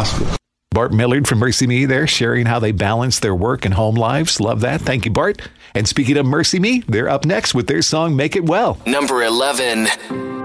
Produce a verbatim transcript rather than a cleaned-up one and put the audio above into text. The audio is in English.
hospital. Bart Millard from Mercy Me there, sharing how they balance their work and home lives. Love that. Thank you, Bart. And speaking of Mercy Me, they're up next with their song, Make It Well. Number eleven.